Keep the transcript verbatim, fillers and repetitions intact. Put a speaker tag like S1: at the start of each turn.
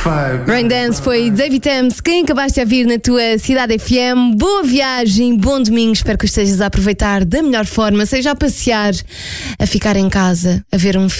S1: Raindance foi David Thames, quem acabaste de ouvir na tua Cidade F M. Boa viagem, bom domingo, espero que estejas a aproveitar da melhor forma, seja a passear, a ficar em casa, a ver um filme.